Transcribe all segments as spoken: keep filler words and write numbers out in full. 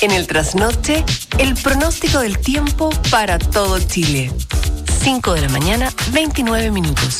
En el trasnoche, el pronóstico del tiempo para todo Chile. cinco de la mañana, veintinueve minutos.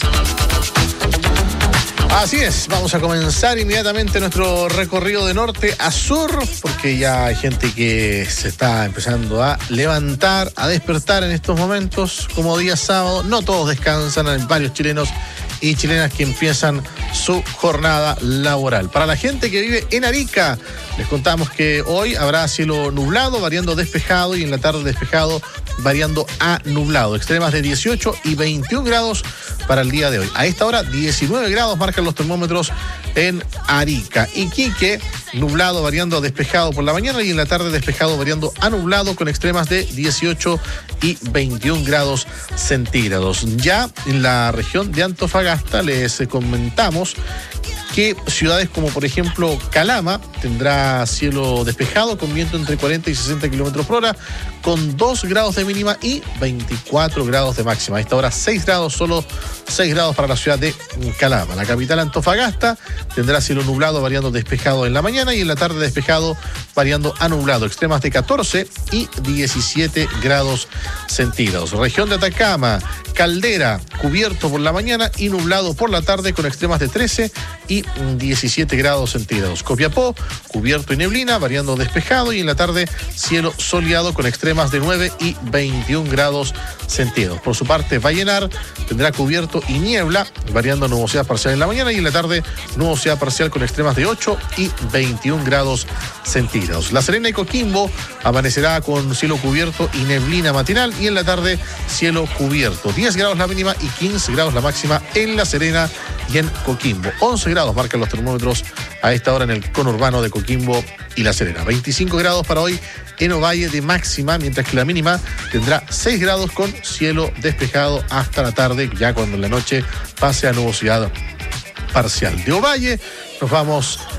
Así es, vamos a comenzar inmediatamente nuestro recorrido de norte a sur, porque ya hay gente que se está empezando a levantar, a despertar en estos momentos, como día sábado. No todos descansan, hay varios chilenos y chilenas que empiezan su jornada laboral. Para la gente que vive en Arica, les contamos que hoy habrá cielo nublado, variando despejado, y en la tarde despejado, variando a nublado. Extremas de dieciocho y veintiún grados para el día de hoy. A esta hora, diecinueve grados marcan los termómetros en Arica. Iquique, nublado, variando a despejado por la mañana, y en la tarde despejado, variando a nublado, con extremas de dieciocho y veintiún grados centígrados. Ya en la región de Antofagasta les comentamos que ciudades como por ejemplo Calama tendrá cielo despejado con viento entre cuarenta y sesenta kilómetros por hora, con dos grados de mínima y veinticuatro grados de máxima. A esta hora seis grados, solo seis grados para la ciudad de Calama. La capital Antofagasta tendrá cielo nublado variando despejado en la mañana, y en la tarde despejado variando a nublado. Extremas de catorce y diecisiete grados centígrados. Región de Atacama, Caldera, cubierto por la mañana y nublado por la tarde, con extremas de trece y diecisiete grados centígrados. Copiapó, cubierto y neblina, variando despejado, y en la tarde cielo soleado con extremas de nueve y veintiún grados centígrados. Por su parte, Vallenar tendrá cubierto y niebla, variando nubosidad parcial en la mañana, y en la tarde nubosidad parcial con extremas de ocho y veintiún grados centígrados. La Serena y Coquimbo amanecerá con cielo cubierto y neblina matinal, y en la tarde cielo cubierto. diez grados la mínima y quince grados la máxima en La Serena y en Coquimbo. once grados marcan los termómetros a esta hora en el conurbano de Coquimbo y La Serena. veinticinco grados para hoy en Ovalle de máxima, mientras que la mínima tendrá seis grados con cielo despejado hasta la tarde, ya cuando en la noche pase a nubosidad parcial. De Ovalle nos vamos